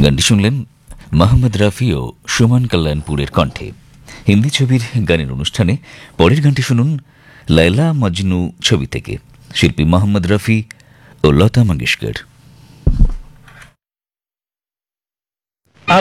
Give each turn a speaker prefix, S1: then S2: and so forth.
S1: গানটি শুনলেন মোহাম্মদ রফি ও সুমন কল্যাণপুরের কণ্ঠে। হিন্দি ছবির গানের অনুষ্ঠানে পরের গানটি শুনুন লায়লা মজনু ছবি থেকে, শিল্পী মোহাম্মদ রফি ও লতা মঙ্গেশকর।